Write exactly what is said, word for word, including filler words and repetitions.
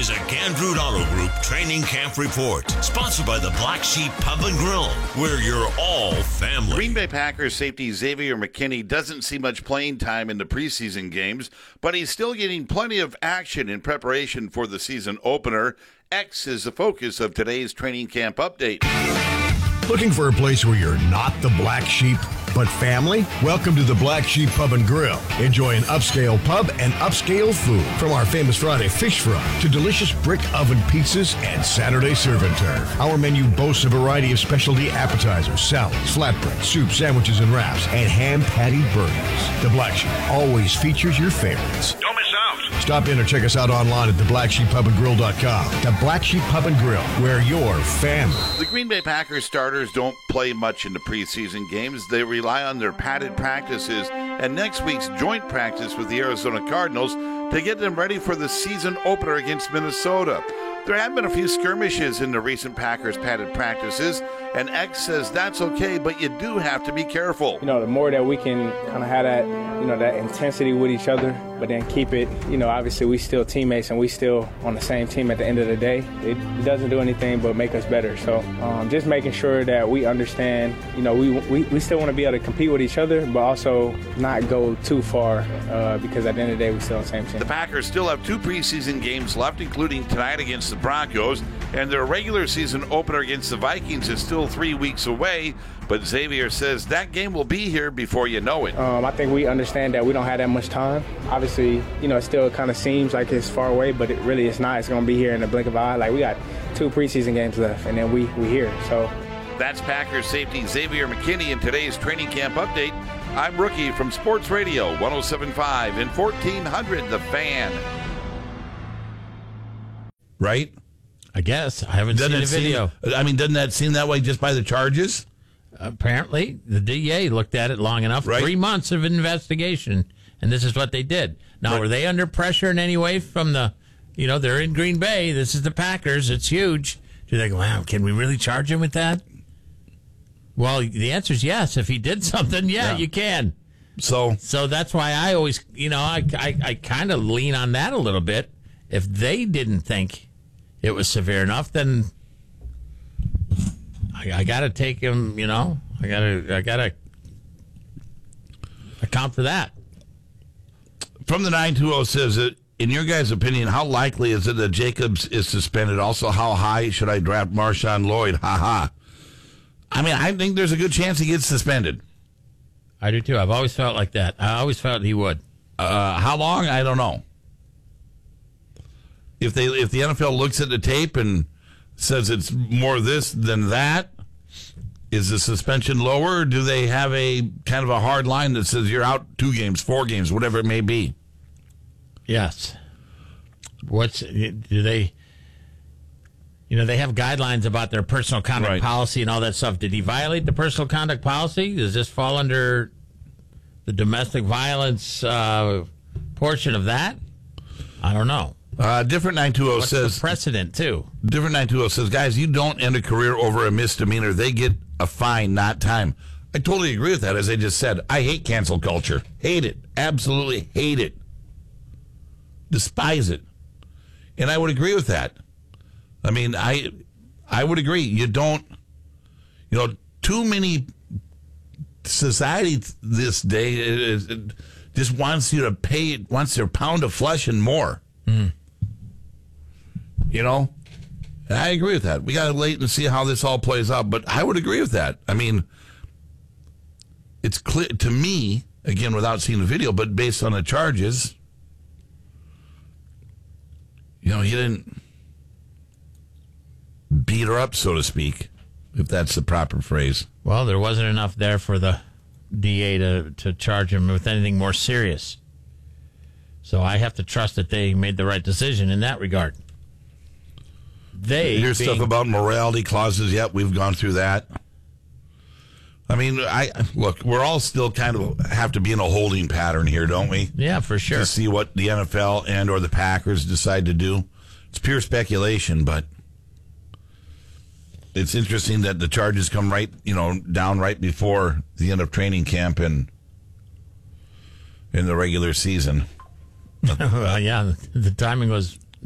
is a Gandrud Auto Group Training Camp Report, sponsored by the Black Sheep Pub and Grill, where you're all family. Green Bay Packers safety Xavier McKinney doesn't see much playing time in the preseason games, but he's still getting plenty of action in preparation for the season opener. X is the focus of today's training camp update. Looking for a place where you're not the black sheep, but family? Welcome to the Black Sheep Pub and Grill. Enjoy an upscale pub and upscale food. From our famous Friday fish fry to delicious brick oven pizzas and Saturday serve and turf. Our menu boasts a variety of specialty appetizers, salads, flatbread, soup, sandwiches, and wraps, and ham patty burgers. The Black Sheep always features your favorites. Don't miss out. Stop in or check us out online at the black sheep pub and grill dot com. The Black Sheep Pub and Grill, where you're family. The Green Bay Packers starters don't play much in the preseason games. They rely on their padded practices and next week's joint practice with the Arizona Cardinals to get them ready for the season opener against Minnesota. There have been a few skirmishes in the recent Packers padded practices, and X says that's okay, but you do have to be careful. You know, the more that we can kind of have that, you know, that intensity with each other, but then keep it, you know, obviously we still teammates and we still on the same team at the end of the day. It, it doesn't do anything but make us better. So um, just making sure that we understand, you know, we, we, we still want to be able to compete with each other, but also not go too far uh, because at the end of the day, we still on the same team. The Packers still have two preseason games left, including tonight against the Broncos, and their regular season opener against the Vikings is still three weeks away, but Xavier says that game will be here before you know it. Um, I think we understand that we don't have that much time. Obviously, you know, it still kind of seems like it's far away, but it really is not. It's going to be here in the blink of an eye. Like, we got two preseason games left, and then we we here. So that's Packers safety Xavier McKinney in today's training camp update. I'm Rookie from Sports Radio one oh seven point five and fourteen hundred The Fan. Right? I guess. I haven't Doesn't seen the it video. Seem, I mean, doesn't that seem that way just by the charges? Apparently, the D A looked at it long enough. Right. Three months of investigation, and this is what they did. Now, Right. were they under pressure in any way from the, you know, they're in Green Bay. This is the Packers. It's huge. Do they go, wow, can we really charge him with that? Well, the answer is yes. If he did something, yeah, Yeah. you can. So, So that's why I always, you know, I, I, I kind of lean on that a little bit. If they didn't think it was severe enough, then I, I got to take him. You know, I got to, I got to account for that. from the nine two oh says that, in your guys' opinion, how likely is it that Jacobs is suspended? Also, how high should I draft Marshawn Lloyd? Ha ha. I mean, I think there's a good chance he gets suspended. I do too. I've always felt like that. I always felt he would. Uh, how long? I don't know. If they if the N F L looks at the tape and says it's more this than that, is the suspension lower, or do they have a kind of a hard line that says you're out two games, four games, whatever it may be? Yes. What's do they? You know, they have guidelines about their personal conduct Right. policy and all that stuff. Did he violate the personal conduct policy? Does this fall under the domestic violence uh, portion of that? I don't know. Uh, different nine two oh What's says the precedent too? different nine two oh says, guys, you don't end a career over a misdemeanor. They get a fine, not time. I totally agree with that. As I just said, I hate cancel culture. Hate it. Absolutely hate it. Despise it. And I would agree with that. I mean, I I would agree. You don't, you know, too many society this day it, it just wants you to pay, wants their pound of flesh and more. Mm. You know, and I agree with that. We got to wait and see how this all plays out. But I would agree with that. I mean, it's clear to me, again, without seeing the video, but based on the charges, you know, he didn't beat her up, so to speak, if that's the proper phrase. Well, there wasn't enough there for the D A to, to charge him with anything more serious. So I have to trust that they made the right decision in that regard. They Here's being, stuff about morality clauses. Yep, we've gone through that. I mean, I look, we're all still kind of have to be in a holding pattern here, don't we? Yeah, for sure. To see what the N F L and or the Packers decide to do. It's pure speculation, but it's interesting that the charges come right, you know, down right before the end of training camp and in the regular season. Well, yeah, the timing was